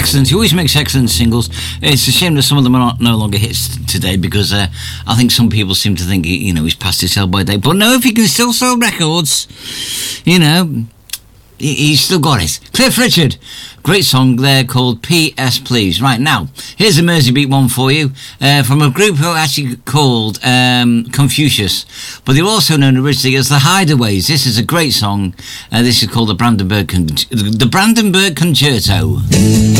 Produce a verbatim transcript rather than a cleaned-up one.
excellent. He always makes excellent singles. It's a shame that some of them are not, no longer hits today because uh, I think some people seem to think, you know, he's past his sell by date. But no, if he can still sell records, you know, he, he's still got it. Cliff Richard, great song there called P S Please. Right, now, here's a Merseybeat one for you uh, from a group who are actually called um, Confucius, but they're also known originally as the Hideaways. This is a great song. Uh, this is called the Brandenburg, Con- the Brandenburg Concerto.